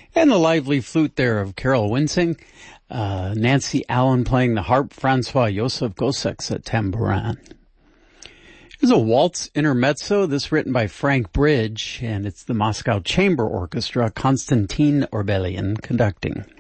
And the lively flute there of Carol Winsing, Nancy Allen playing the harp, Francois Joseph Gossec's a tambourin. Here's a waltz intermezzo, this written by Frank Bridge, and it's the Moscow Chamber Orchestra, Konstantin Orbelian conducting.